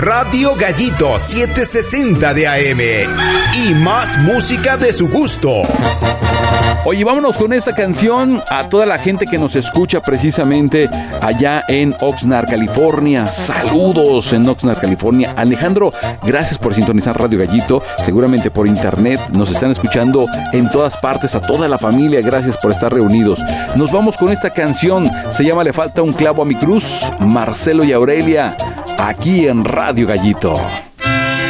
Radio Gallito 760 de AM y más música de su gusto. Oye, vámonos con esta canción a toda la gente que nos escucha precisamente allá en Oxnard, California. Saludos en Oxnard, California. Alejandro, gracias por sintonizar Radio Gallito. Seguramente por internet nos están escuchando en todas partes, a toda la familia. Gracias por estar reunidos. Nos vamos con esta canción. Se llama Le falta un clavo a mi cruz. Marcelo y Aurelia, aquí en Radio Gallito.